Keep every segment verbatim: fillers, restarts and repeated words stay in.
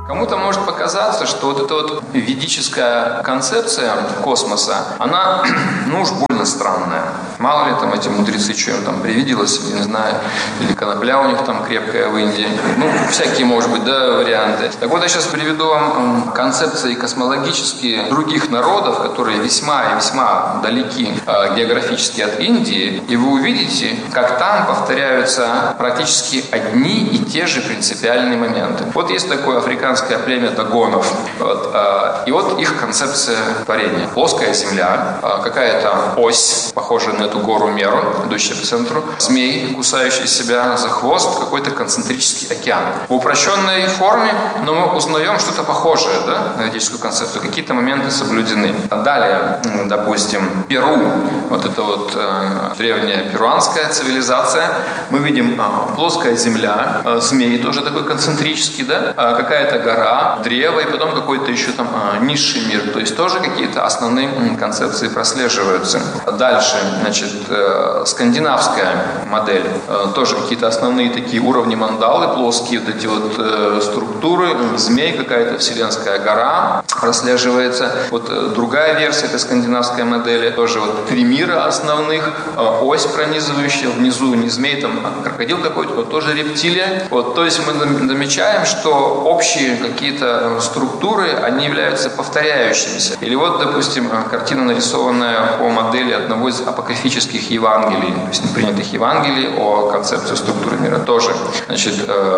Кому-то может показаться, что вот эта вот ведическая концепция космоса, она, ну уж больно странная. Мало ли там эти мудрецы, что им там привиделось, не знаю, или конопля у них там крепкая в Индии. Ну, всякие, может быть, да, варианты. Так вот, я сейчас приведу вам концепции космологические других народов, которые весьма и весьма далеки э, географически от Индии, и вы увидите, как там повторяются практически одни и те же принципиальные моменты. Вот есть такое африканское племя дагонов, вот, э, и вот их концепция творения. Плоская земля, э, какая-то ось, похожая на эту гору Меру, идущая по центру, змей, кусающий себя за хвост, какой-то концентрический океан. В упрощенной форме, но мы узнаем что-то похожее, да, на ведическую концепцию, какие-то моменты соблюдены. Далее, допустим, Перу, вот это вот э, древняя перуанская цивилизация, мы видим э, плоская земля, э, змей тоже такой концентрический, да, э, какая-то гора, древо, и потом какой-то еще там э, низший мир, то есть тоже какие-то основные э, концепции прослеживаются. Дальше, значит, э, скандинавская модель, э, тоже какие-то основные такие уровни мандалы, плоские вот эти вот э, структуры, э, змей, какая-то вселенская гора прослеживается. Вот э, другая версия этой скандинавской модели, тоже вот три мира основных, э, ось пронизывающая, внизу не змей, там крокодил какой-то, вот тоже рептилия. Вот, то есть мы замечаем, что общие какие-то структуры, они являются повторяющимися. Или вот, допустим, картина, нарисованная по модели одного из апокрифических Евангелий, то есть принятых Евангелий о концепции структуры мира тоже. Значит,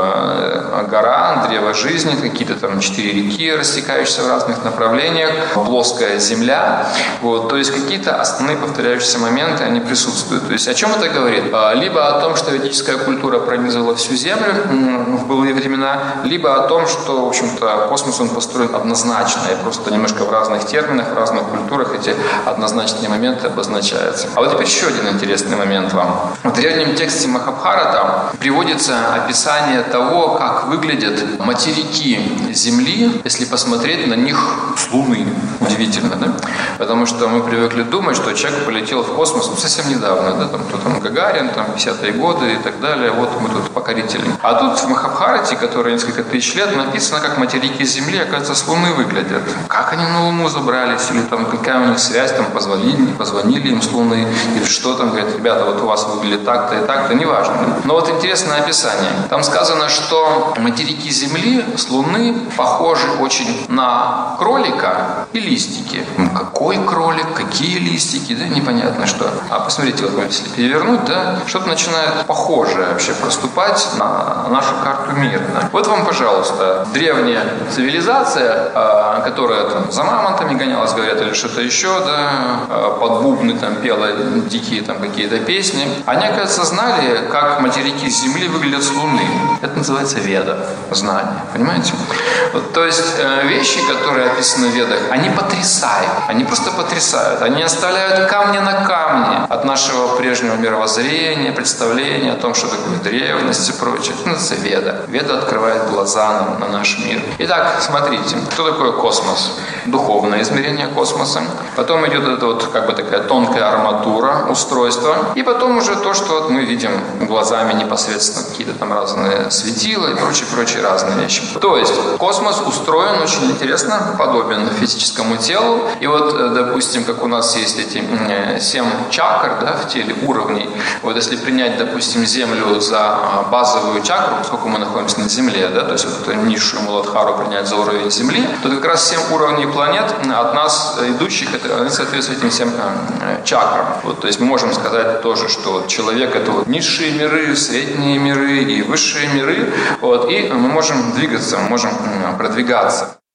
э, гора, древо жизни, какие-то там четыре реки, растекающиеся в разных направлениях, плоская земля. Вот, то есть какие-то основные повторяющиеся моменты, они присутствуют. То есть о чем это говорит? Либо о том, что ведическая культура пронизывала всю Землю в былые времена, либо о том, что, в общем-то, космос, он построен однозначно, и просто немножко в разных терминах, в разных культурах эти однозначные моменты обозначаются. А вот теперь еще один интересный момент вам. В древнем тексте Махабхарата приводится описание того, как выглядят материки Земли, если посмотреть на них с Луны. Удивительно, да? Потому что мы привыкли думать, что человек полетел в космос ну, совсем недавно, да, там кто там Гагарин, там пятидесятые годы и так далее, вот мы тут покорители. А тут в Махабхарате, который несколько тысяч лет, написано, как материки Земли, оказывается, с Луны выглядят. Как они на Луну забрались, или там какая у них связь, там позвонили, позвонили им с Луны, или что там, говорят, ребята, вот у вас выглядит так-то и так-то, неважно. Но вот интересное описание. Там сказано, что материки Земли с Луны похожи очень на кролика и листики. Какой кролик, какие листики, да, непонятно что. А посмотрите, вот если перевернуть, да, что-то начинает похожее вообще проступать на нашу карту мира. Да. Вот вам, пожалуйста, древняя цивилизация, которая там за мамонтами гонялась, говорят, или что-то еще, да, под бубны там пела дикие там какие-то песни. Они, оказывается, знали, как материки Земли выглядят с Луны. Это называется веда, знание, понимаете? Вот, то есть вещи, которые описаны в ведах, они потрясают, они просто потрясают. Они оставляют камни на камне от нашего прежнего мировоззрения, представления о том, что такое древность и прочее. Это называется веда. Веда открывает глаза на, на наш мир. Итак, смотрите, что такое космос? Духовное измерение космоса. Потом идет эта вот как бы такая тонкая арматура, устройство. И потом уже то, что вот мы видим глазами непосредственно, какие-то там разные светила и прочие-прочие разные вещи. То есть космос устроен очень интересно, подобен физическому телу. И вот, допустим, как у нас есть эти семь чакр, да, в теле уровней. Вот если принять, допустим, Землю за базовую чакру, поскольку мы находимся на Земле, да, то есть вот эту низшую Муладхару принять за уровень Земли, то как раз семь уровней планет от нас идущих, это, они соответствуют этим всем чакрам. Вот, то есть мы можем сказать тоже, что человек — это вот низшие миры, средние миры и высшие миры. Вот, и мы можем двигаться, мы можем продвигаться.